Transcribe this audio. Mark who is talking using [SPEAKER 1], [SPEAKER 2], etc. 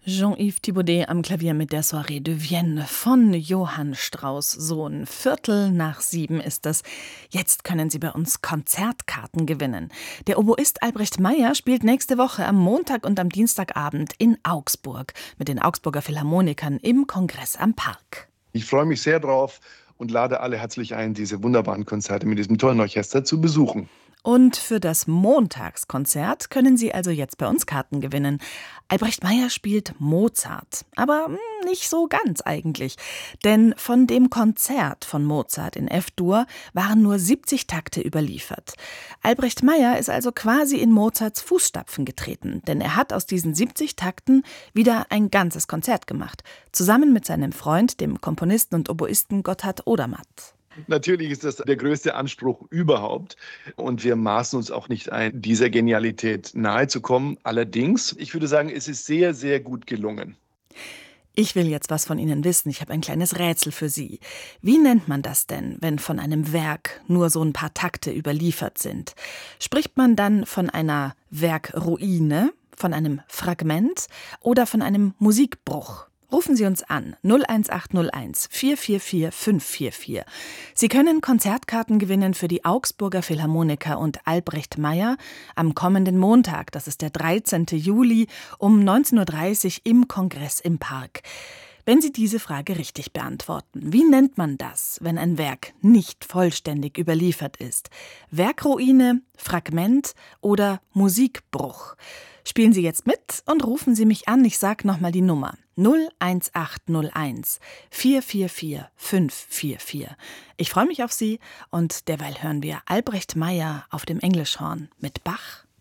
[SPEAKER 1] Jean-Yves Thibaudet am Klavier mit der Soirée de Vienne von Johann Strauss Sohn. 6:15 ist es. Jetzt können Sie bei uns Konzertkarten gewinnen. Der Oboist Albrecht Meyer spielt nächste Woche am Montag und am Dienstagabend in Augsburg mit den Augsburger Philharmonikern im Kongress am Park.
[SPEAKER 2] Ich freue mich sehr drauf und lade alle herzlich ein, diese wunderbaren Konzerte mit diesem tollen Orchester zu besuchen.
[SPEAKER 1] Und für das Montagskonzert können Sie also jetzt bei uns Karten gewinnen. Albrecht Meyer spielt Mozart, aber nicht so ganz eigentlich. Denn von dem Konzert von Mozart in F-Dur waren nur 70 Takte überliefert. Albrecht Meyer ist also quasi in Mozarts Fußstapfen getreten, denn er hat aus diesen 70 Takten wieder ein ganzes Konzert gemacht, zusammen mit seinem Freund, dem Komponisten und Oboisten Gotthard Odermatt.
[SPEAKER 2] Natürlich ist das der größte Anspruch überhaupt und wir maßen uns auch nicht ein, dieser Genialität nahezukommen. Allerdings, ich würde sagen, es ist sehr, sehr gut gelungen.
[SPEAKER 1] Ich will jetzt was von Ihnen wissen. Ich habe ein kleines Rätsel für Sie. Wie nennt man das denn, wenn von einem Werk nur so ein paar Takte überliefert sind? Spricht man dann von einer Werkruine, von einem Fragment oder von einem Musikbruch? Rufen Sie uns an 01801 444 544. Sie können Konzertkarten gewinnen für die Augsburger Philharmoniker und Albrecht Meyer am kommenden Montag, das ist der 13. Juli um 19:30 Uhr im Kongress im Park. Wenn Sie diese Frage richtig beantworten, wie nennt man das, wenn ein Werk nicht vollständig überliefert ist? Werkruine, Fragment oder Musikbruch? Spielen Sie jetzt mit und rufen Sie mich an. Ich sage nochmal die Nummer 01801 444 544. Ich freue mich auf Sie und derweil hören wir Albrecht Meyer auf dem Englischhorn mit Bach.